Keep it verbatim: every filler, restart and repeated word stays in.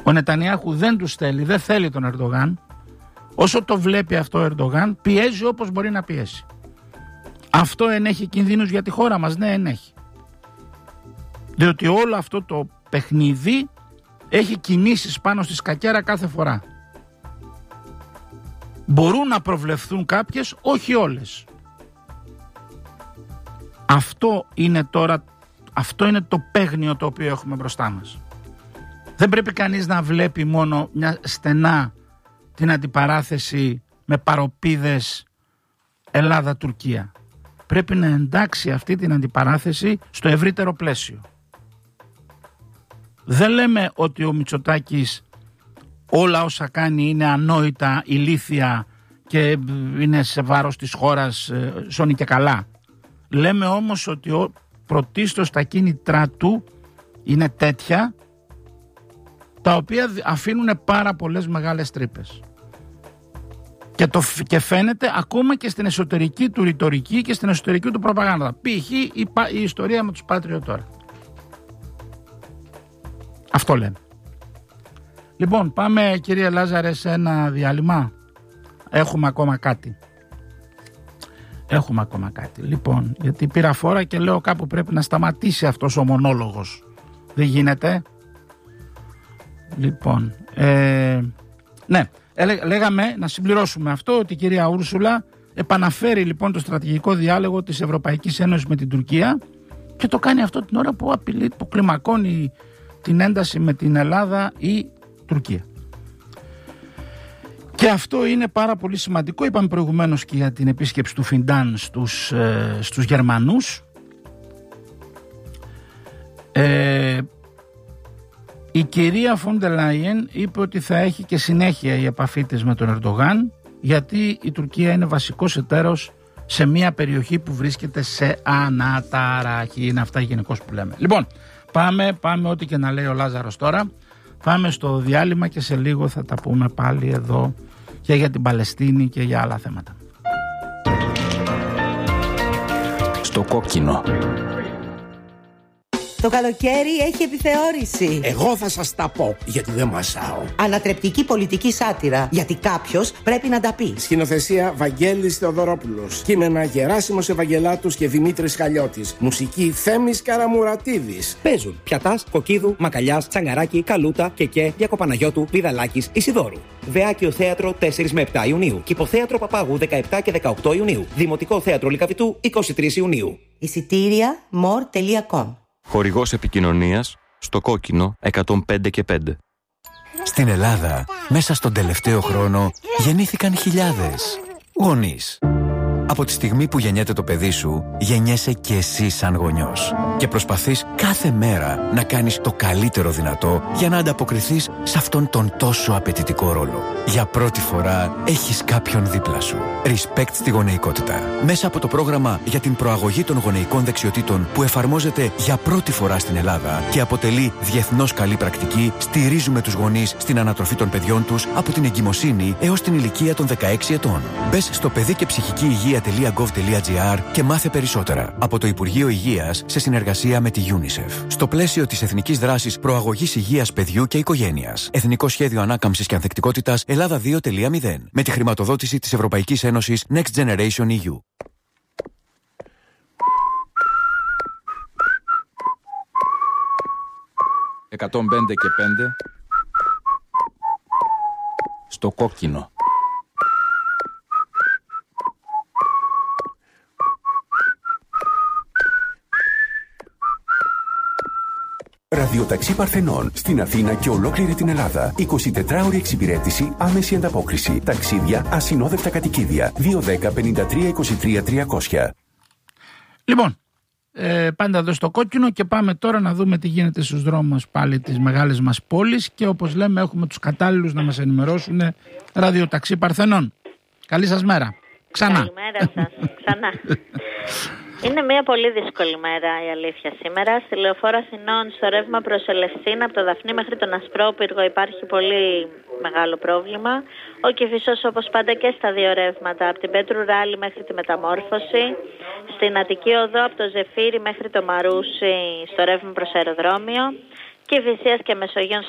Ο Νετανιάχου δεν τους θέλει, δεν θέλει τον Ερντογάν. Όσο το βλέπει αυτό ο Ερντογάν, πιέζει όπως μπορεί να πιέσει. Αυτό ενέχει κινδύνους για τη χώρα μας? Ναι, ενέχει. Διότι όλο αυτό το παιχνίδι έχει κινήσεις πάνω στη σκακέρα κάθε φορά. Μπορούν να προβλεφθούν κάποιες, όχι όλες. Αυτό είναι τώρα, αυτό είναι το παίγνιο το οποίο έχουμε μπροστά μας. Δεν πρέπει κανείς να βλέπει μόνο μια στενά την αντιπαράθεση με παροπίδες Ελλάδα-Τουρκία. Πρέπει να εντάξει αυτή την αντιπαράθεση στο ευρύτερο πλαίσιο. Δεν λέμε ότι ο Μητσοτάκης όλα όσα κάνει είναι ανόητα, ηλίθια και είναι σε βάρος της χώρας, σώνει και καλά. Λέμε όμως ότι ο, πρωτίστως τα κίνητρά του είναι τέτοια τα οποία αφήνουν πάρα πολλές μεγάλες τρύπες. Και, το, και φαίνεται ακόμα και στην εσωτερική του ρητορική και στην εσωτερική του προπαγάνδα. Π.χ. η, η ιστορία με τους Patriot τώρα. Αυτό λέμε. Λοιπόν, πάμε κύριε Λάζαρε σε ένα διάλειμμα. Έχουμε ακόμα κάτι. Έχουμε ακόμα κάτι. Λοιπόν, γιατί πήρα φόρα και λέω κάπου πρέπει να σταματήσει αυτός ο μονόλογος. Δεν γίνεται. Λοιπόν, ε, ναι, λέγαμε να συμπληρώσουμε αυτό ότι η κυρία Ούρσουλα επαναφέρει λοιπόν το στρατηγικό διάλογο της Ευρωπαϊκής Ένωσης με την Τουρκία και το κάνει αυτό την ώρα που απειλεί, που κλιμακώνει την ένταση με την Ελλάδα η Τουρκία. Και αυτό είναι πάρα πολύ σημαντικό. Είπαμε προηγουμένως και για την επίσκεψη του Φιντάν στους, ε, στους Γερμανούς. Ε, η κυρία Φόντερ Λάιεν είπε ότι θα έχει και συνέχεια η επαφή της με τον Ερντογάν, γιατί η Τουρκία είναι βασικός εταίρος σε μια περιοχή που βρίσκεται σε αναταραχή. Είναι αυτά γενικώς που λέμε. Λοιπόν, πάμε, πάμε ό,τι και να λέει ο Λάζαρος τώρα. Πάμε στο διάλειμμα και σε λίγο θα τα πούμε πάλι εδώ και για την Παλαιστίνη και για άλλα θέματα. Στο κόκκινο. Το καλοκαίρι έχει επιθεώρηση. Εγώ θα σας τα πω, γιατί δεν μασάω. Ανατρεπτική πολιτική σάτυρα, γιατί κάποιος πρέπει να τα πει. Σκηνοθεσία Βαγγέλης Θεοδωρόπουλος. Κείμενα Γεράσιμος Ευαγγελάτους και Δημήτρης Χαλιώτης. Μουσική Θέμης Καραμουρατίδης. Παίζουν Πιατάς, Κοκκίδου, Μακαλιάς, Τσαγκαράκη, Καλούτα, Κεκέ, Διακοπαναγιώτου, Βιδαλάκης, Ισιδόρου. Βεάκιο Θέατρο τέσσερα με επτά Ιουνίου. Κυποθέατρο Παπάγου δεκαεπτά και δεκαοκτώ Ιουνίου. Δημοτικό Θέατρο Λυκαβητού είκοσι τρεις Ιουνίου. Εισιτήρια μορ τελεία κομ. Χορηγός επικοινωνίας στο κόκκινο εκατόν πέντε και πέντε. Στην Ελλάδα, μέσα στον τελευταίο χρόνο, γεννήθηκαν χιλιάδες γονείς. Από τη στιγμή που γεννιέται το παιδί σου, γεννιέσαι και εσύ σαν γονιός. Και προσπαθείς κάθε μέρα να κάνεις το καλύτερο δυνατό για να ανταποκριθείς σε αυτόν τον τόσο απαιτητικό ρόλο. Για πρώτη φορά έχεις κάποιον δίπλα σου. Respect στη γονεϊκότητα. Μέσα από το πρόγραμμα για την προαγωγή των γονεϊκών δεξιοτήτων που εφαρμόζεται για πρώτη φορά στην Ελλάδα και αποτελεί διεθνώς καλή πρακτική, στηρίζουμε τους γονείς στην ανατροφή των παιδιών τους από την εγκυμοσύνη έως την ηλικία των δεκαέξι ετών. Μπες στο παιδί και ψυχική υγεία τελεία γκοβ τελεία τζι άρ και μάθε περισσότερα από το Υπουργείο Υγείας σε συνεργασία με τη UNICEF. Στο πλαίσιο της Εθνικής Δράσης Προαγωγής Υγείας Παιδιού και Οικογένειας. Εθνικό Σχέδιο Ανάκαμψης και Ανθεκτικότητας Ελλάδα δύο τελεία μηδέν. Με τη χρηματοδότηση της Ευρωπαϊκής Ένωσης Next Generation ι γιου. εκατόν πέντε και πέντε. Στο κόκκινο. Ραδιοταξί Παρθενών στην Αθήνα και ολόκληρη την Ελλάδα. εικοσιτετράωρη εξυπηρέτηση, άμεση ανταπόκριση. Ταξίδια, ασυνόδευτα κατοικίδια. δύο δέκα πενήντα τρία είκοσι τρία τριακόσια. Λοιπόν, ε, πάντα εδώ στο κόκκινο και πάμε τώρα να δούμε τι γίνεται στους δρόμους πάλι της μεγάλης μας πόλης και όπως λέμε έχουμε τους κατάλληλους να μας ενημερώσουν. Ραδιοταξί Παρθενών. Καλή σας μέρα. Ξανά. Καλημέρα σας. Ξανά. Είναι μια πολύ δύσκολη μέρα η αλήθεια σήμερα. Στη Λεωφόρο Αθηνών, στο ρεύμα προς Ελευσίνα, από το Δαφνί μέχρι τον Ασπρόπυργο υπάρχει πολύ μεγάλο πρόβλημα. Ο Κηφισός όπως πάντα και στα δύο ρεύματα, από την Πέτρου Ράλη μέχρι τη Μεταμόρφωση. Στην Αττική Οδό, από το Ζεφύρι μέχρι το Μαρούσι, στο ρεύμα προς αεροδρόμιο. Κηφισίας και Μεσογείων